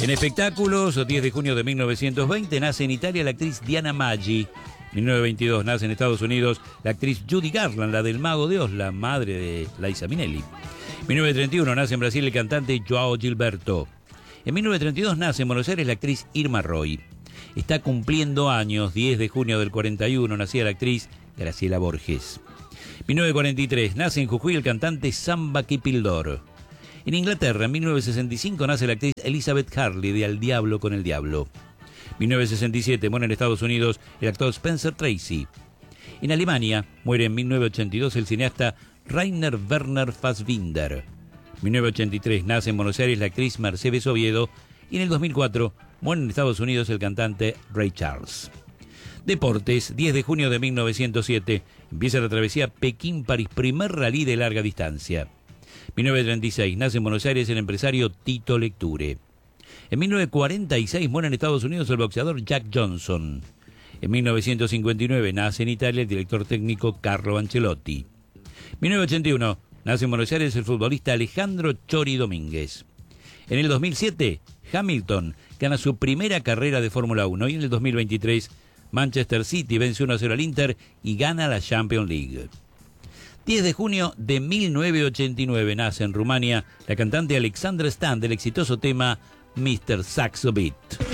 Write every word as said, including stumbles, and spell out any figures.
En espectáculos, diez de junio de mil novecientos veinte, nace en Italia la actriz Diana Maggi. mil novecientos veintidós nace en Estados Unidos la actriz Judy Garland, la del Mago de Oz, la madre de Liza Minnelli. mil novecientos treinta y uno nace en Brasil el cantante Joao Gilberto. En mil novecientos treinta y dos nace en Buenos Aires la actriz Irma Roy. Está cumpliendo años, diez de junio del cuarenta y uno, nacía la actriz Graciela Borges. mil novecientos cuarenta y tres nace en Jujuy el cantante Samba Kipildor. En Inglaterra, en mil novecientos sesenta y cinco, nace la actriz Elizabeth Harley de Al Diablo con el Diablo. mil novecientos sesenta y siete, muere en Estados Unidos el actor Spencer Tracy. En Alemania, muere en mil novecientos ochenta y dos el cineasta Rainer Werner Fassbinder. mil novecientos ochenta y tres, nace en Buenos Aires la actriz Mercedes Oviedo. Y en el dos mil cuatro, muere en Estados Unidos el cantante Ray Charles. Deportes, diez de junio de mil novecientos siete, empieza la travesía Pekín-París, primer rally de larga distancia. mil novecientos treinta y seis, nace en Buenos Aires el empresario Tito Lecture. En mil novecientos cuarenta y seis, muere en Estados Unidos el boxeador Jack Johnson. En mil novecientos cincuenta y nueve, nace en Italia el director técnico Carlo Ancelotti. mil novecientos ochenta y uno, nace en Buenos Aires el futbolista Alejandro Chori Domínguez. En el dos mil siete, Hamilton gana su primera carrera de Fórmula uno y en el dos mil veintitrés, Manchester City vence uno a cero al Inter y gana la Champions League. diez de junio de mil novecientos ochenta y nueve nace en Rumania la cantante Alexandra Stan del exitoso tema mister Saxo Beat.